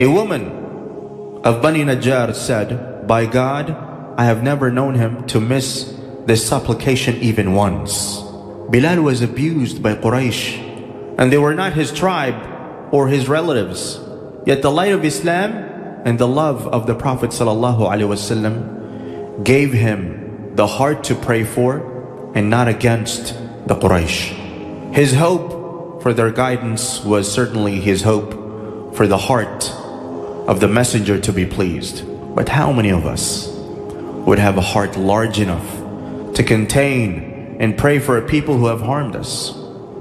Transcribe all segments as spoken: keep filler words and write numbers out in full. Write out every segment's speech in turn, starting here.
A woman of Bani Najjar said, "By God, I have never known him to miss this supplication even once." Bilal was abused by Quraysh, and they were not his tribe or his relatives. Yet the light of Islam and the love of the Prophet ﷺ gave him the heart to pray for and not against the Quraysh. His hope for their guidance was certainly his hope for the heart of the messenger to be pleased. But how many of us would have a heart large enough to contain and pray for a people who have harmed us?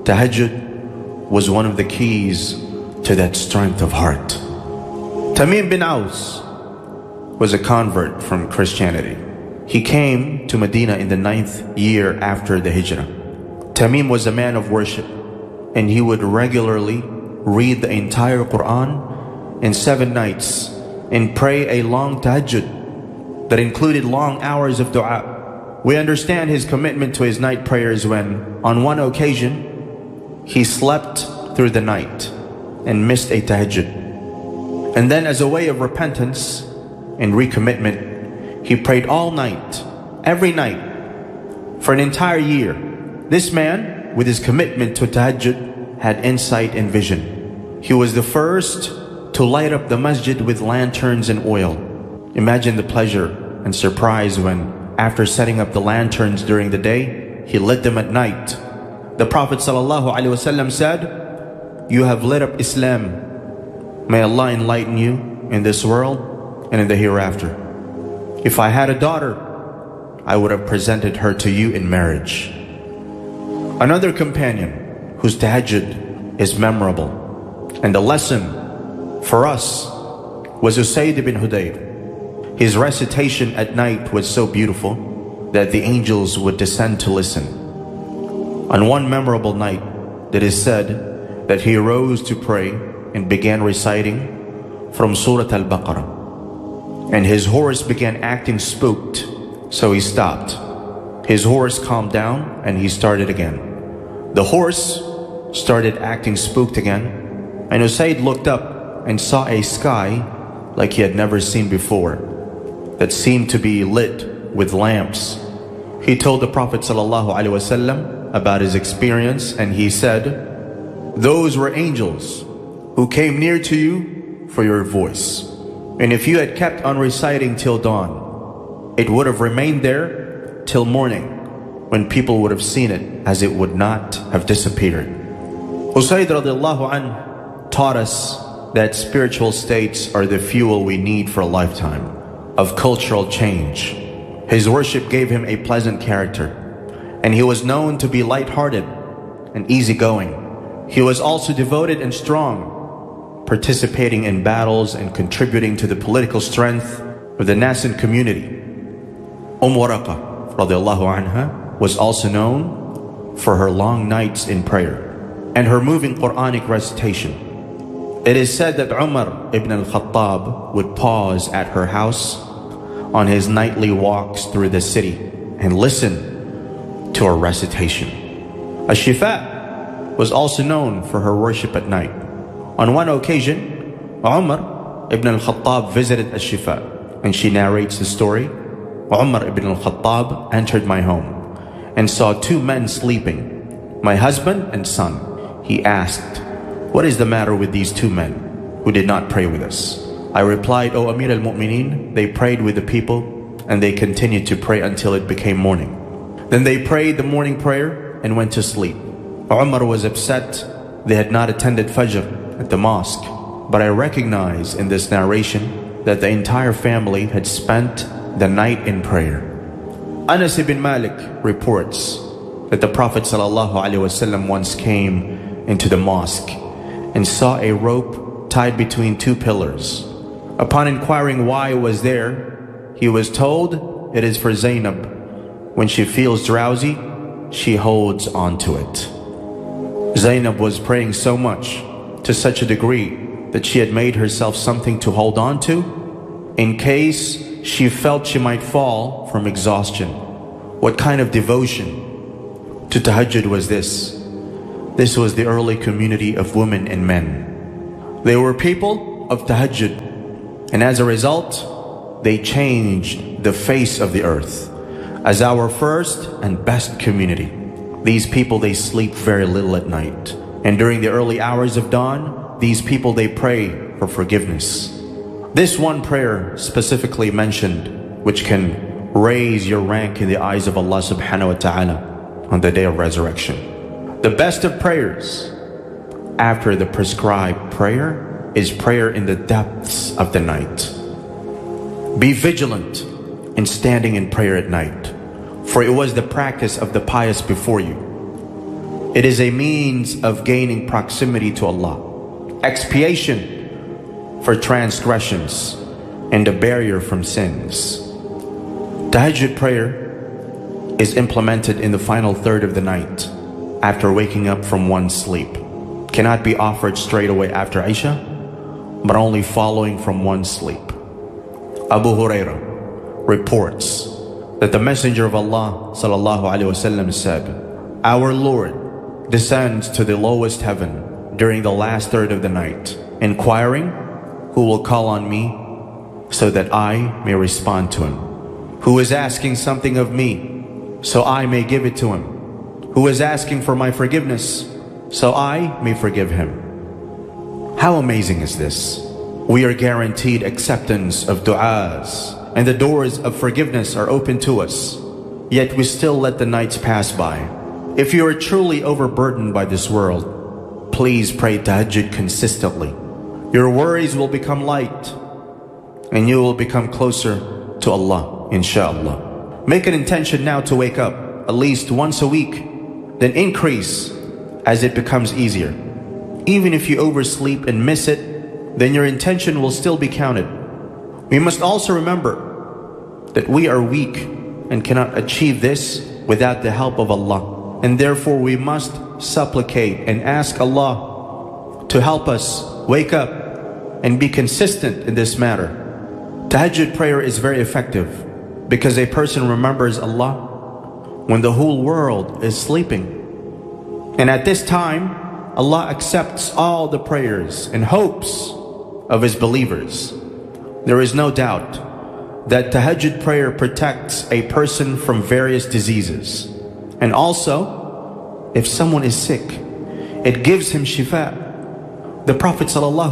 Tahajjud was one of the keys to that strength of heart. Tamim bin Aus was a convert from Christianity. He came to Medina in the ninth year after the Hijrah. Tamim was a man of worship, and he would regularly read the entire Quran in seven nights and pray a long tahajjud that included long hours of dua. We understand his commitment to his night prayers when, on one occasion, he slept through the night and missed a tahajjud. And then, as a way of repentance and recommitment, he prayed all night, every night, for an entire year. This man, with his commitment to tahajjud, had insight and vision. He was the first to light up the masjid with lanterns and oil. Imagine the pleasure and surprise when, after setting up the lanterns during the day, he lit them at night. The Prophet ﷺ said, "You have lit up Islam. May Allah enlighten you in this world and in the hereafter. If I had a daughter, I would have presented her to you in marriage." Another companion whose tahajjud is memorable and a lesson for us was Usayd ibn Hudayr. His recitation at night was so beautiful that the angels would descend to listen. On one memorable night, it is said that he rose to pray and began reciting from Surah Al-Baqarah. And his horse began acting spooked, so he stopped. His horse calmed down and he started again. The horse started acting spooked again, and Usayd looked up and saw a sky like he had never seen before, that seemed to be lit with lamps. He told the Prophet ﷺ about his experience, and he said, "Those were angels who came near to you for your voice. And if you had kept on reciting till dawn, it would have remained there till morning, when people would have seen it, as it would not have disappeared." Usayd radiallahu anh taught us that spiritual states are the fuel we need for a lifetime of cultural change. His worship gave him a pleasant character, and he was known to be light-hearted and easygoing. He was also devoted and strong, participating in battles and contributing to the political strength of the nascent community. Umm Waraqah radiallahu anha was also known for her long nights in prayer and her moving Quranic recitation. It is said that Umar ibn al-Khattab would pause at her house on his nightly walks through the city and listen to her recitation. Ash-Shifa was also known for her worship at night. On one occasion, Umar ibn al-Khattab visited Ash-Shifa, and she narrates the story. Umar ibn al-Khattab entered my home and saw two men sleeping, my husband and son. He asked, "What is the matter with these two men who did not pray with us?" I replied, "O Amir al-Mu'mineen, they prayed with the people, and they continued to pray until it became morning. Then they prayed the morning prayer and went to sleep." Umar was upset they had not attended Fajr at the mosque, but I recognize in this narration that the entire family had spent the night in prayer. Anas ibn Malik reports that the Prophet ﷺ once came into the mosque and saw a rope tied between two pillars. Upon inquiring why it was there, he was told it is for Zainab. When she feels drowsy, she holds onto it. Zainab was praying so much, to such a degree, that she had made herself something to hold on to in case she felt she might fall from exhaustion. What kind of devotion to tahajjud was this? This was the early community of women and men. They were people of tahajjud, and as a result, they changed the face of the earth as our first and best community. These people, they sleep very little at night, and during the early hours of dawn, these people, they pray for forgiveness. This one prayer specifically mentioned, which can raise your rank in the eyes of Allah subhanahu wa ta'ala on the day of resurrection. The best of prayers after the prescribed prayer is prayer in the depths of the night. Be vigilant in standing in prayer at night, for it was the practice of the pious before you. It is a means of gaining proximity to Allah, expiation for transgressions, and a barrier from sins. Tahajjud prayer is implemented in the final third of the night after waking up from one's sleep. Cannot be offered straight away after Isha, but only following from one's sleep. Abu Hurairah reports that the Messenger of Allah sallallahu alaihi wasallam said, "Our Lord descends to the lowest heaven during the last third of the night, inquiring, who will call on me so that I may respond to him? Who is asking something of me so I may give it to him? Who is asking for my forgiveness so I may forgive him?" How amazing is this? We are guaranteed acceptance of du'as, and the doors of forgiveness are open to us, yet we still let the nights pass by. If you are truly overburdened by this world, please pray tahajjud consistently. Your worries will become light, and you will become closer to Allah, inshallah. Make an intention now to wake up at least once a week, then increase as it becomes easier. Even if you oversleep and miss it, then your intention will still be counted. We must also remember that we are weak and cannot achieve this without the help of Allah, and therefore we must supplicate and ask Allah to help us wake up and be consistent in this matter. Tahajjud prayer is very effective because a person remembers Allah when the whole world is sleeping, and at this time Allah accepts all the prayers and hopes of His believers. There is no doubt that tahajjud prayer protects a person from various diseases, and also if someone is sick, it gives him shifa. The Prophet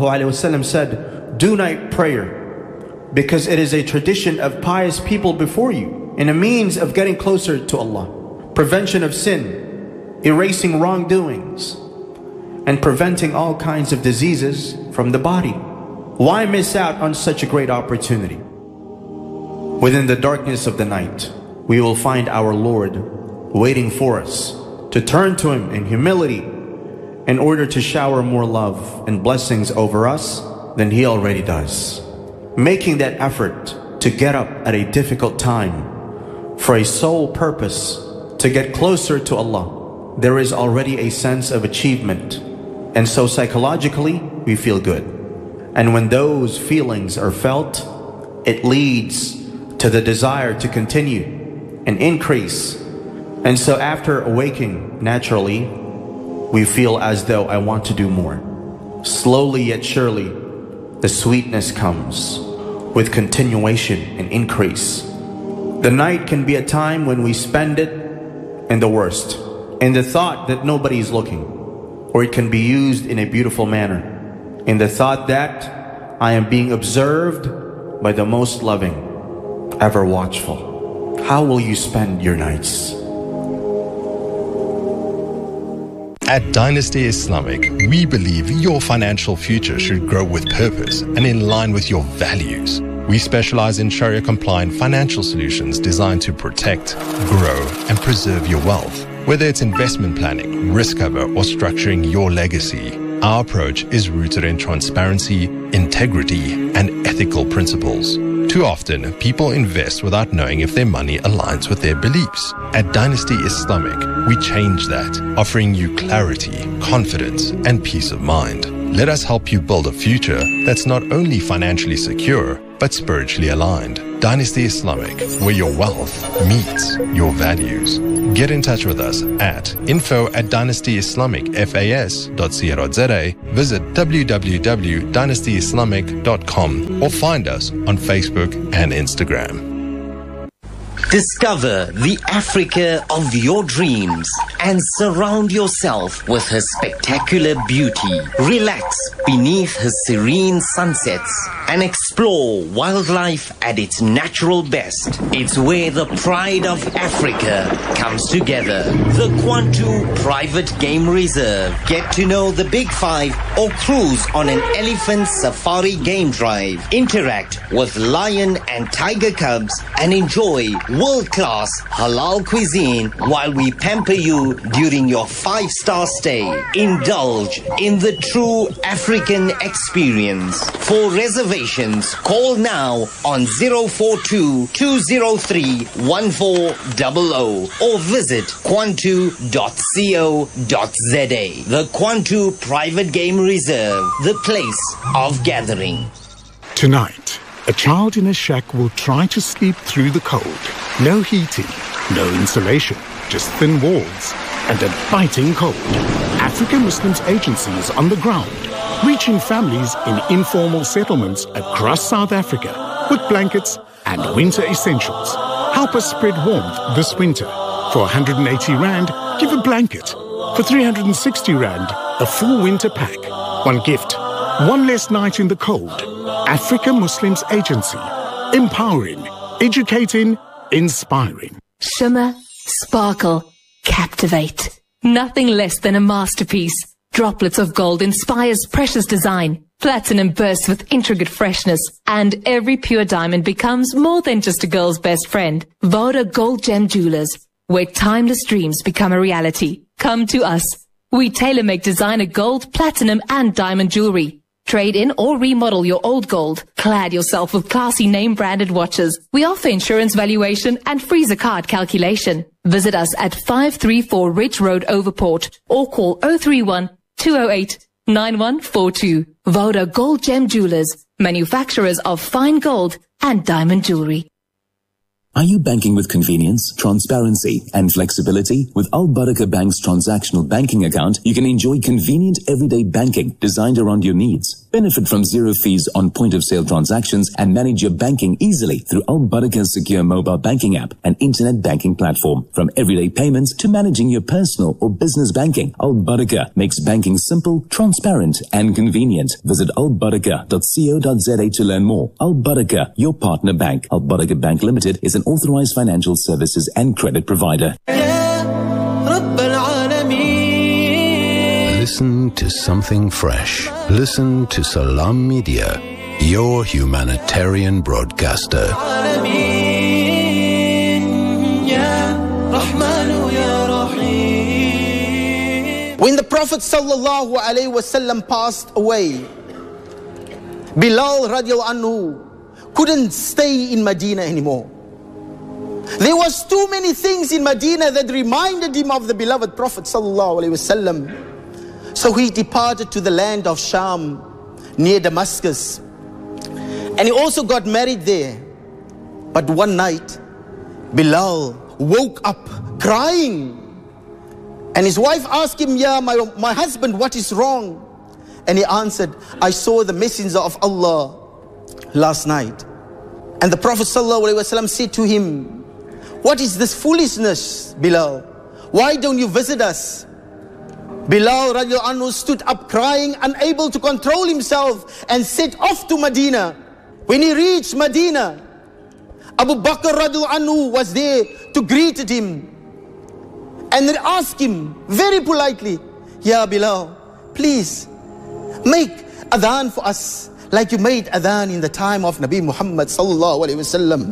ﷺ said, "Do night prayer because it is a tradition of pious people before you and a means of getting closer to Allah, prevention of sin, erasing wrongdoings, and preventing all kinds of diseases from the body." Why miss out on such a great opportunity? Within the darkness of the night, we will find our Lord waiting for us to turn to Him in humility in order to shower more love and blessings over us than He already does. Making that effort to get up at a difficult time for a sole purpose to get closer to Allah, there is already a sense of achievement, and so psychologically we feel good. And when those feelings are felt, it leads to the desire to continue and increase. And so after awaking, naturally, we feel as though I want to do more. Slowly yet surely, the sweetness comes with continuation and increase. The night can be a time when we spend it in the worst, in the thought that nobody is looking, or it can be used in a beautiful manner, in the thought that I am being observed by the most loving, ever watchful. How will you spend your nights? At Dynasty Islamic, we believe your financial future should grow with purpose and in line with your values. We specialize in Sharia-compliant financial solutions designed to protect, grow, and preserve your wealth. Whether it's investment planning, risk cover, or structuring your legacy, our approach is rooted in transparency, integrity, and ethical principles. Too often, people invest without knowing if their money aligns with their beliefs. At Dynasty Islamic, we change that, offering you clarity, confidence, and peace of mind. Let us help you build a future that's not only financially secure, but spiritually aligned. Dynasty Islamic, where your wealth meets your values. Get in touch with us at info at dynasty islamic fas dot co dot za, visit w w w dot dynasty islamic dot com or find us on Facebook and Instagram. Discover the Africa of your dreams and surround yourself with her spectacular beauty. Relax beneath her serene sunsets and explore wildlife at its natural best. It's where the pride of Africa comes together. The Kwantu Private Game Reserve. Get to know the Big Five or cruise on an elephant safari game drive. Interact with lion and tiger cubs and enjoy world-class halal cuisine while we pamper you during your five-star stay. Indulge in the true African experience. For reservations, call now on zero four two, two zero three, one four zero zero or visit kwantu dot co dot za. The Kwantu Private Game Reserve, the place of gathering. Tonight, a child in a shack will try to sleep through the cold. No heating, no insulation, just thin walls and a biting cold. African Muslims Agency is on the ground, reaching families in informal settlements across South Africa with blankets and winter essentials. Help us spread warmth this winter. For one hundred eighty rand, give a blanket. For three hundred sixty rand, a full winter pack. One gift, one less night in the cold. African Muslims Agency. Empowering, educating, inspiring. Shimmer, sparkle, captivate. Nothing less than a masterpiece. Droplets of gold inspires precious design. Platinum bursts with intricate freshness. And every pure diamond becomes more than just a girl's best friend. Voda Gold Gem Jewelers, where timeless dreams become a reality. Come to us. We tailor-make designer gold, platinum and diamond jewelry. Trade in or remodel your old gold. Clad yourself with classy name-branded watches. We offer insurance valuation and freezer card calculation. Visit us at five three four Ridge Road, Overport, or call zero three one, two zero eight, nine one four two. Voda Gold Gem Jewelers, manufacturers of fine gold and diamond jewelry. Are you banking with convenience, transparency, and flexibility? With Al Barakah Bank's transactional banking account, you can enjoy convenient everyday banking designed around your needs. Benefit from zero fees on point-of-sale transactions and manage your banking easily through Al Barakah's secure mobile banking app and internet banking platform. From everyday payments to managing your personal or business banking, Al Barakah makes banking simple, transparent, and convenient. Visit al barakah dot co dot za to learn more. Al Barakah, your partner bank. Al Barakah Bank Limited is an authorized financial services and credit provider. Listen to something fresh. Listen to Salam Media, your humanitarian broadcaster. When the Prophet sallallahu alaihi wasallam passed away, Bilal radiallahu anhu couldn't stay in Medina anymore. There was too many things in Medina that reminded him of the beloved Prophet sallallahu alaihi wasallam. So he departed to the land of Sham, near Damascus. And he also got married there. But one night, Bilal woke up crying. And his wife asked him, "Yeah, my, my husband, what is wrong?" And he answered, "I saw the messenger of Allah last night." And the Prophet ﷺ said to him, "What is this foolishness, Bilal? Why don't you visit us?" Bilal radiallahu anhu stood up crying, unable to control himself, and set off to Medina. When he reached Medina, Abu Bakr radiallahu anhu was there to greet him. And they asked him very politely, "Ya Bilal, please make adhan for us like you made adhan in the time of Nabi Muhammad sallallahu alaihi wasallam."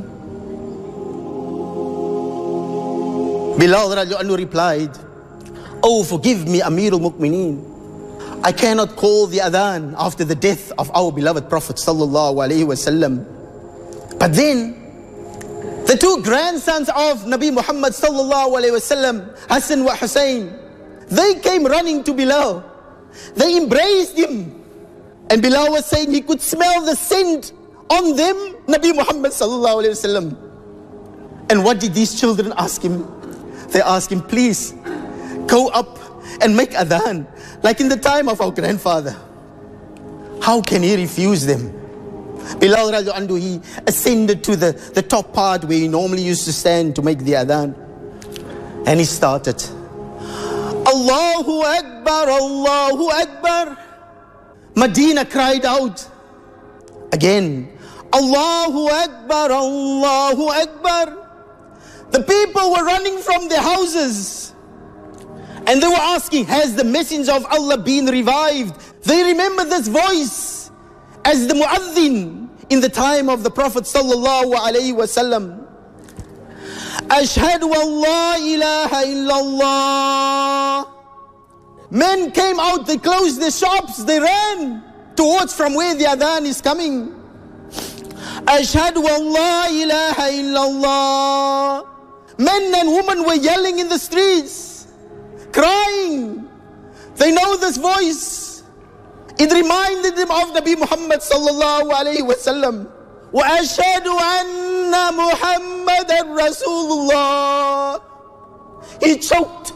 Bilal radiallahu anhu replied, "Oh, forgive me, Amirul Mu'mineen. I cannot call the adhan after the death of our beloved Prophet sallallahu alaihi wasallam." But then, the two grandsons of Nabi Muhammad sallallahu alaihi wasallam, Hassan wa Hussein, they came running to Bilal. They embraced him. And Bilal was saying he could smell the scent on them Nabi Muhammad sallallahu alayhi wasallam. And what did these children ask him? They asked him, please go up and make adhan like in the time of our grandfather. How can he refuse them? Bilal radiallahu anhu, he ascended to the, the top part where he normally used to stand to make the adhan. And he started, Allahu Akbar, Allahu Akbar. Medina cried out again, Allahu Akbar, Allahu Akbar. The people were running from their houses and they were asking, has the messenger of Allah been revived? They remember this voice as the muaddin in the time of the Prophet sallallahu alaihi wasallam. Ashhadu an la ilaha illallah. Men came out, they closed their shops, they ran towards from where the adhan is coming. Ashhadu an la ilaha illallah. Men and women were yelling in the streets, crying. They know this voice. It reminded them of Nabi Muhammad sallallahu alayhi wa sallam. Wa ashhadu anna Muhammadan Rasulullah. He choked.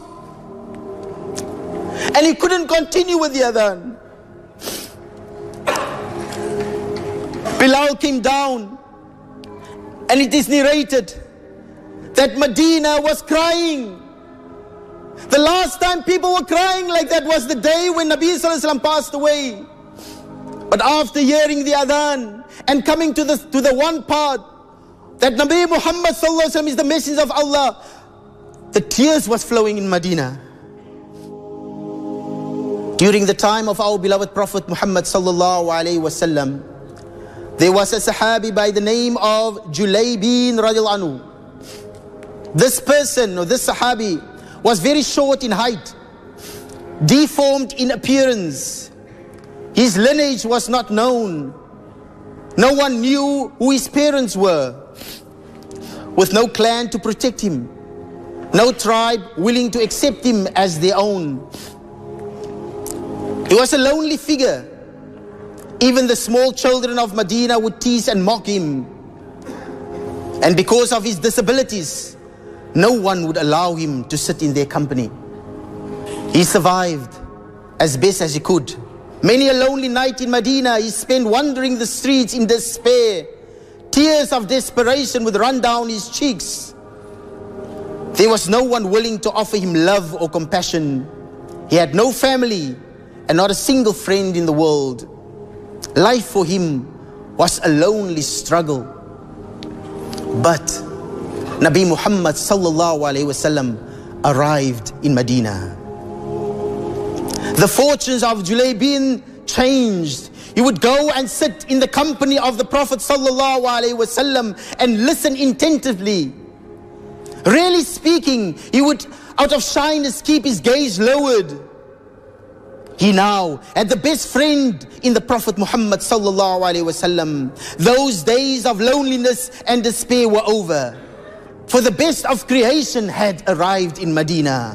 And he couldn't continue with the adhan. Bilal came down. And it is narrated that Medina was crying. The last time people were crying like that was the day when Nabi sallallahu alaihi wasallam passed away. But after hearing the adhan and coming to the, to the one part that Nabi Muhammad sallallahu alaihi wasallam is the messenger of Allah, the tears was flowing in Medina. During the time of our beloved Prophet Muhammad sallallahu alaihi wasallam, there was a Sahabi by the name of Julaybin radiallahu anhu. This person, or this Sahabi, was very short in height, deformed in appearance. His lineage was not known. No one knew who his parents were. With no clan to protect him, no tribe willing to accept him as their own. He was a lonely figure. Even the small children of Medina would tease and mock him. And because of his disabilities, no one would allow him to sit in their company. He survived as best as he could. Many a lonely night in Medina he spent wandering the streets in despair. Tears of desperation would run down his cheeks. There was no one willing to offer him love or compassion. He had no family and not a single friend in the world. Life for him was a lonely struggle. But Nabi Muhammad sallallahu alaihi wasallam arrived in Medina. The fortunes of Julaybin changed. He would go and sit in the company of the Prophet sallallahu alaihi wasallam and listen attentively. Really speaking, he would, out of shyness, keep his gaze lowered. He now had the best friend in the Prophet Muhammad sallallahu alaihi wasallam. Those days of loneliness and despair were over. For the best of creation had arrived in Medina.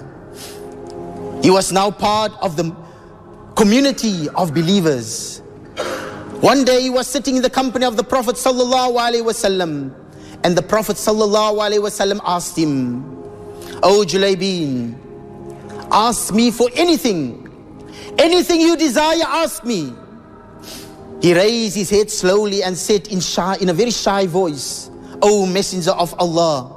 He was now part of the community of believers. One day he was sitting in the company of the Prophet sallallahu alaihi wasallam, and the Prophet sallallahu alaihi wasallam asked him, "O Julaybin, ask me for anything. Anything you desire, ask me." He raised his head slowly and said in shy, in a very shy voice, "O Messenger of Allah,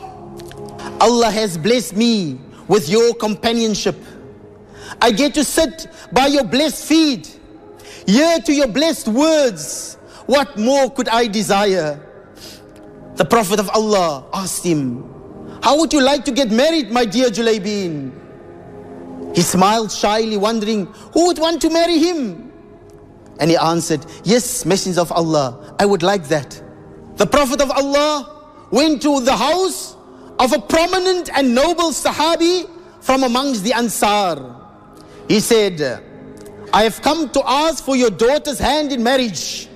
Allah has blessed me with your companionship. I get to sit by your blessed feet, hear to your blessed words. What more could I desire?" The Prophet of Allah asked him, "How would you like to get married, my dear Julaybin?" He smiled shyly, wondering who would want to marry him. And he answered, "Yes, Messenger of Allah, I would like that." The Prophet of Allah went to the house of a prominent and noble Sahabi from amongst the Ansar. He said, "I have come to ask for your daughter's hand in marriage."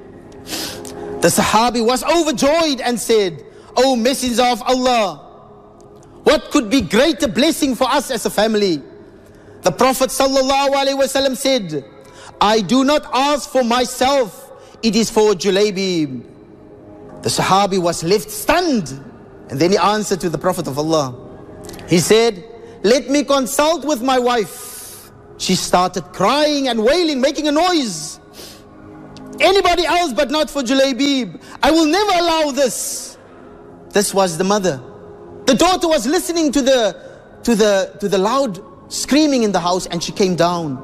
The Sahabi was overjoyed and said, "O Messenger of Allah, what could be greater blessing for us as a family?" The Prophet sallallahu alaihi wasallam said, "I do not ask for myself it is for Julaybib. The Sahabi was left stunned. And then he answered to the Prophet of Allah. He said, let me consult with my wife. She started crying and wailing, making a noise. Anybody else but not for Julaybib. I will never allow this. This was the mother. The daughter was listening to the, to the, to the loud screaming in the house, and she came down.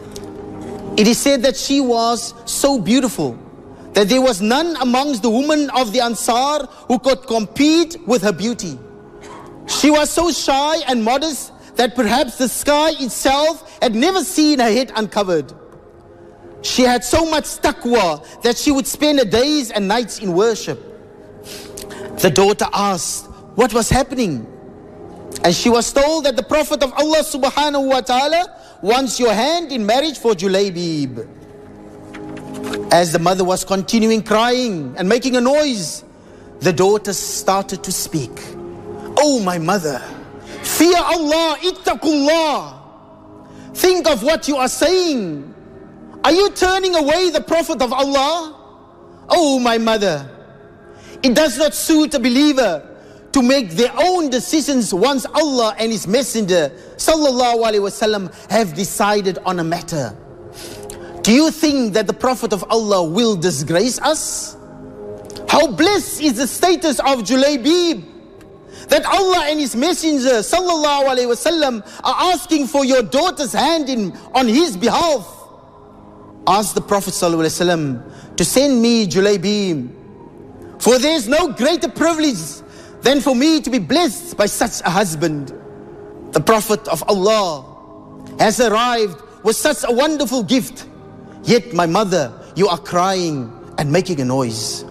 It is said that she was so beautiful that there was none amongst the women of the Ansar who could compete with her beauty. She was so shy and modest that perhaps the sky itself had never seen her head uncovered. She had so much taqwa that she would spend her days and nights in worship. The daughter asked what was happening, and she was told that the Prophet of Allah subhanahu wa ta'ala wants your hand in marriage for Julaybib. As the mother was continuing crying and making a noise, the daughter started to speak. Oh my mother, fear Allah, ittaqullah. Think of what you are saying. Are you turning away the Prophet of Allah? Oh my mother, it does not suit a believer to make their own decisions once Allah and His Messenger sallallahu alaihi wasallam have decided on a matter. Do you think that the Prophet of Allah will disgrace us? How blessed is the status of Julaybib, that Allah and His Messenger sallallahu alaihi wasallam are asking for your daughter's hand in on His behalf. Ask the Prophet sallallahu alaihi wasallam to send me Julaybib, for there is no greater privilege than for me to be blessed by such a husband. The Prophet of Allah has arrived with such a wonderful gift, yet my mother, you are crying and making a noise.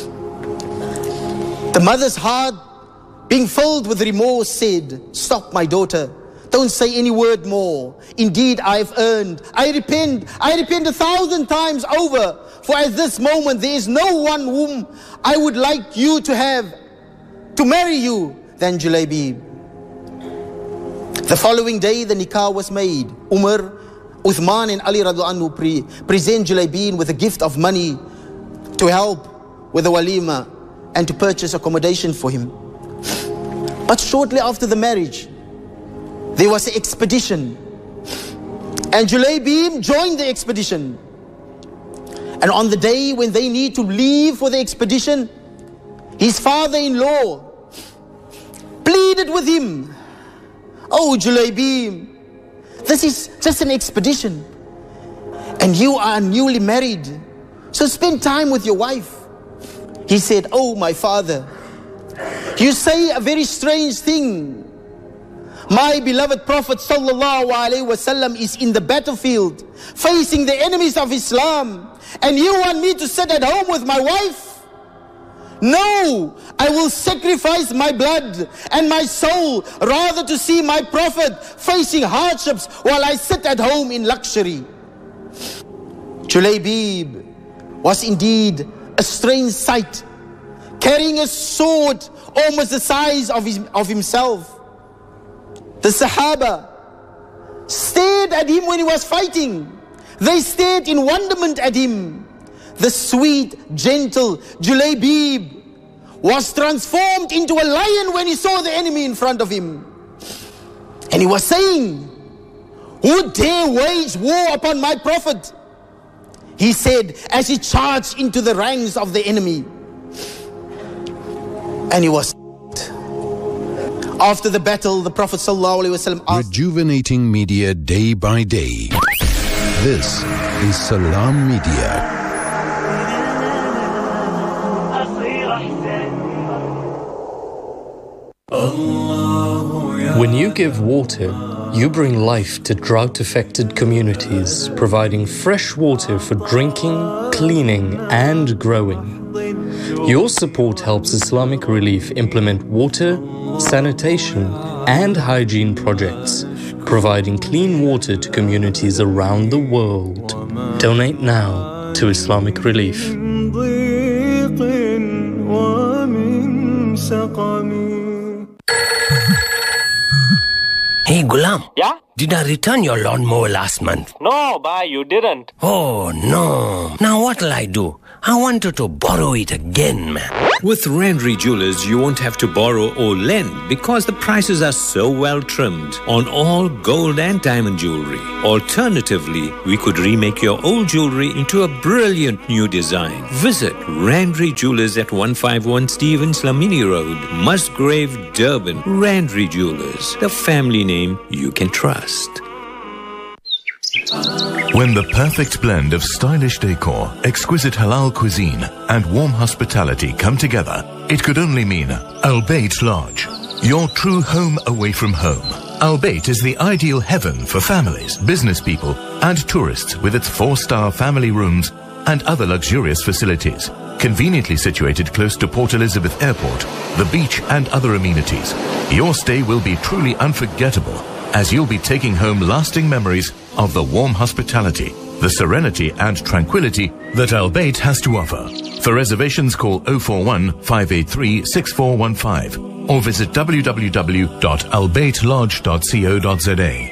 The mother's heart, being filled with remorse, said, stop my daughter, don't say any word more. Indeed I have earned, I repent, I repent a thousand times over, for at this moment there is no one whom I would like you to have to marry you than Julaybib. The following day the nikah was made. Umar, Uthman and Ali radhiallahu anhu pre present Julaybib with a gift of money to help with the walima and to purchase accommodation for him. But shortly after the marriage, there was an expedition, and Julaybib joined the expedition. And on the day when they need to leave for the expedition, his father-in-law pleaded with him, oh Julaybib, this is just an expedition, and you are newly married, so spend time with your wife. He said, oh my father, you say a very strange thing. My beloved Prophet sallallahu alaihi wasallam is in the battlefield facing the enemies of Islam, and you want me to sit at home with my wife? No, I will sacrifice my blood and my soul rather to see my Prophet facing hardships while I sit at home in luxury. Julaybib was indeed a strange sight, carrying a sword almost the size of, his, of himself. The Sahaba stared at him when he was fighting. They stared in wonderment at him. The sweet, gentle Julaybib was transformed into a lion when he saw the enemy in front of him. And he was saying, who dare wage war upon my Prophet? He said as he charged into the ranks of the enemy. And he was. After the battle, the Prophet ﷺ asked, rejuvenating media day by day. This is Salam Media. When you give water, you bring life to drought-affected communities, providing fresh water for drinking, cleaning, and growing. Your support helps Islamic Relief implement water, sanitation, and hygiene projects, providing clean water to communities around the world. Donate now to Islamic Relief. Hey Gulam. Yeah? Did I return your lawnmower last month? No, bhai, you didn't. Oh no. Now what'll I do? I wanted to borrow it again, man. With Randry Jewelers, you won't have to borrow or lend because the prices are so well trimmed on all gold and diamond jewelry. Alternatively, we could remake your old jewelry into a brilliant new design. Visit Randry Jewelers at one fifty-one Stevens Lamini Road, Musgrave, Durban. Randry Jewelers, the family name you can trust. When the perfect blend of stylish decor, exquisite halal cuisine, and warm hospitality come together, it could only mean Al Bayt Lodge, your true home away from home. Al Bayt is the ideal heaven for families, business people, and tourists with its four-star family rooms and other luxurious facilities. Conveniently situated close to Port Elizabeth Airport, the beach, and other amenities, your stay will be truly unforgettable, as you'll be taking home lasting memories of the warm hospitality, the serenity and tranquility that Al Bayt has to offer. For reservations, call oh four one, five eight three, six four one five or visit w w w dot al bayt lodge dot co dot z a.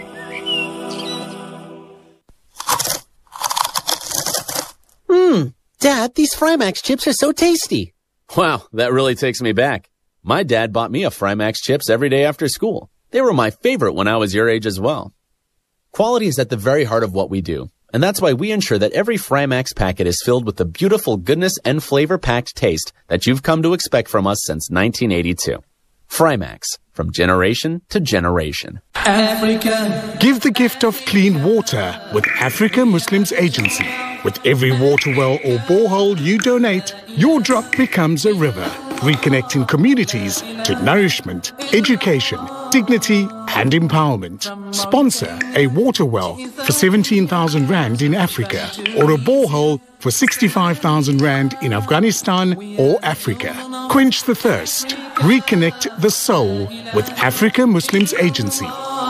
Mmm, Dad, these Frymax chips are so tasty. Wow, that really takes me back. My dad bought me a Frymax chips every day after school. They were my favorite when I was your age as well. Quality is at the very heart of what we do, and that's why we ensure that every Frymax packet is filled with the beautiful goodness and flavor-packed taste that you've come to expect from us since nineteen eighty-two. Frymax, from generation to generation. Africa. Give the gift of clean water with Africa Muslims Agency. With every water well or borehole you donate, your drop becomes a river, reconnecting communities to nourishment, education, dignity and empowerment. Sponsor a water well for seventeen thousand rand in Africa or a borehole for sixty-five thousand rand in Afghanistan or Africa. Quench the thirst. Reconnect the soul with Africa Muslims Agency.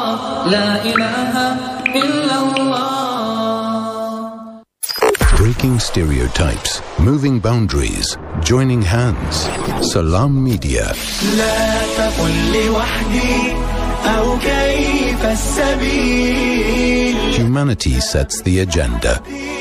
Breaking stereotypes, moving boundaries, joining hands. Salam Media. Humanity sets the agenda.